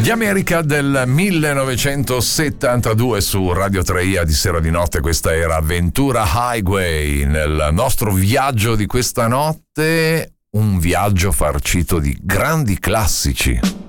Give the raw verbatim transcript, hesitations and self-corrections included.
Gli America del millenovecentosettantadue su Radio tre I A di sera di notte. Questa era Ventura Highway. Nel nostro viaggio di questa notte, un viaggio farcito di grandi classici.